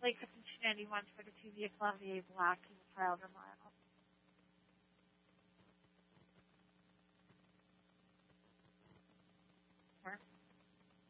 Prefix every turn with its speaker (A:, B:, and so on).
A: Lake Hudson 291 for the 2 via Columbia Black in the Trailer Mile. More.